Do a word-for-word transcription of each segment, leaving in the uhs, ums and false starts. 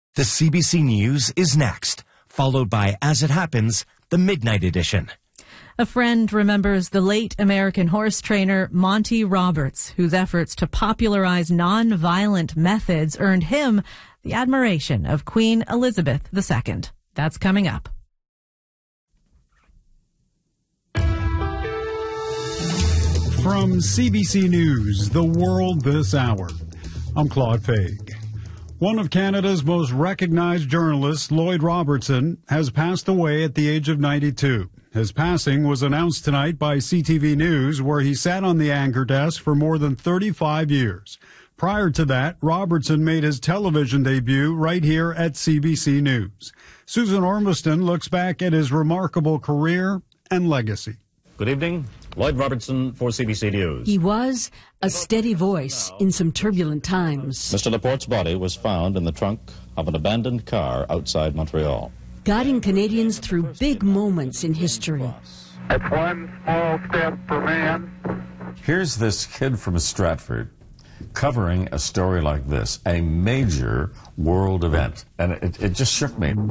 The C B C News is next, followed by As It Happens, the Midnight Edition. A friend remembers the late American horse trainer Monty Roberts, whose efforts to popularize non-violent methods earned him the admiration of Queen Elizabeth the Second. That's coming up. From C B C News, The World This Hour, I'm Claude Faig. One of Canada's most recognized journalists, Lloyd Robertson, has passed away at the age of ninety-two. His passing was announced tonight by C T V News, where he sat on the anchor desk for more than thirty-five years. Prior to that, Robertson made his television debut right here at C B C News. Susan Ormiston looks back at his remarkable career and legacy. Good evening. Lloyd Robertson for C B C News. He was a steady voice in some turbulent times. Mister Laporte's body was found in the trunk of an abandoned car outside Montreal. Guiding Canadians through big moments in history. It's one small step for man. Here's this kid from Stratford covering a story like this, a major world event, and it, it just shook me.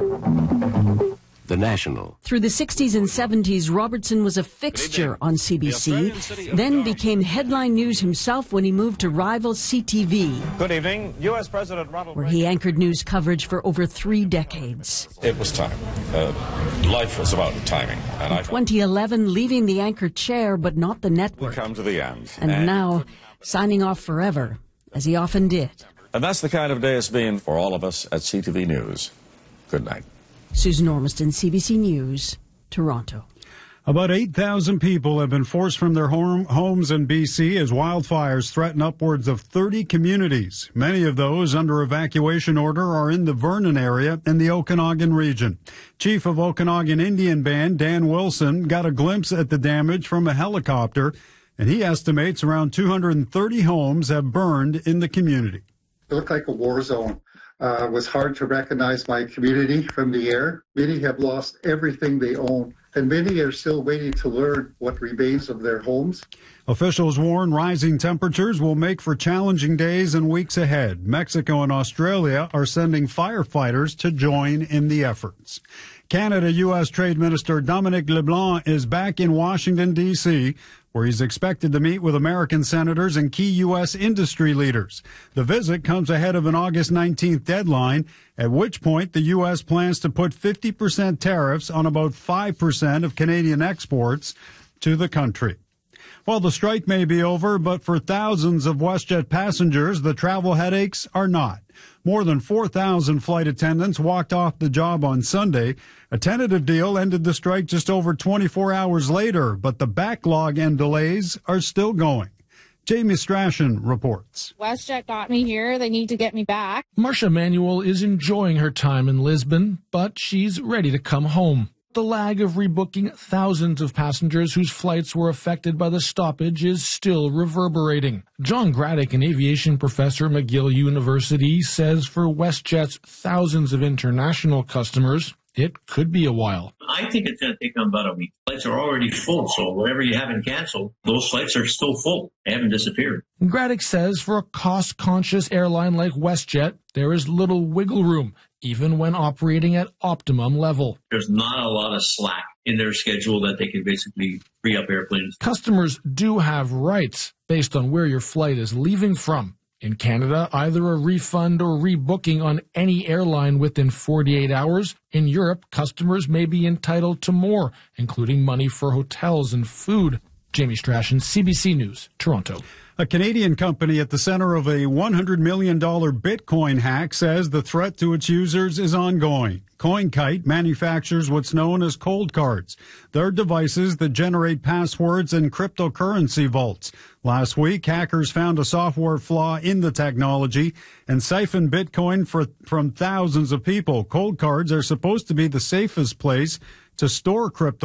The National. Through the sixties and seventies, Robertson was a fixture on C B C, then became headline news himself when he moved to rival C T V. Good evening. U S President Ronald Where he anchored news coverage for over three decades. It was time. Uh, life was about timing. And In twenty eleven, leaving the anchor chair, but not the network. We come to the end. And, and now, signing off forever, as he often did. And that's the kind of day it's been for all of us at C T V News. Good night. Susan Ormiston, C B C News, Toronto. About eight thousand people have been forced from their home, homes in B C as wildfires threaten upwards of thirty communities. Many of those under evacuation order are in the Vernon area in the Okanagan region. Chief of Okanagan Indian Band, Dan Wilson, got a glimpse at the damage from a helicopter, and he estimates around two hundred thirty homes have burned in the community. It looked like a war zone. Uh, it was hard to recognize my community from the air. Many have lost everything they own, and many are still waiting to learn what remains of their homes. Officials warn rising temperatures will make for challenging days and weeks ahead. Mexico and Australia are sending firefighters to join in the efforts. Canada-U S Trade Minister Dominic LeBlanc is back in Washington, D C, where he's expected to meet with American senators and key U S industry leaders. The visit comes ahead of an August nineteenth deadline, at which point the U S plans to put fifty percent tariffs on about five percent of Canadian exports to the country. Well, the strike may be over, but for thousands of WestJet passengers, the travel headaches are not. More than four thousand flight attendants walked off the job on Sunday. A tentative deal ended the strike just over twenty-four hours later, but the backlog and delays are still going. Jamie Strachan reports. WestJet got me here. They need to get me back. Marcia Manuel is enjoying her time in Lisbon, but she's ready to come home. The lag of rebooking thousands of passengers whose flights were affected by the stoppage is still reverberating. John Graddick, an aviation professor at McGill University, says for WestJet's thousands of international customers, it could be a while. I think it's going to take them about a week. Flights are already full, so whatever you haven't canceled, those flights are still full. They haven't disappeared. Graddick says for a cost-conscious airline like WestJet, there is little wiggle room, even when operating at optimum level. There's not a lot of slack in their schedule that they can basically free up airplanes. Customers do have rights based on where your flight is leaving from. In Canada, either a refund or rebooking on any airline within forty-eight hours. In Europe, customers may be entitled to more, including money for hotels and food. Jamie Strachan, C B C News, Toronto. A Canadian company at the center of a one hundred million dollars Bitcoin hack says the threat to its users is ongoing. CoinKite manufactures what's known as cold cards. They're devices that generate passwords and cryptocurrency vaults. Last week, hackers found a software flaw in the technology and siphoned Bitcoin for, from thousands of people. Cold cards are supposed to be the safest place to store crypto.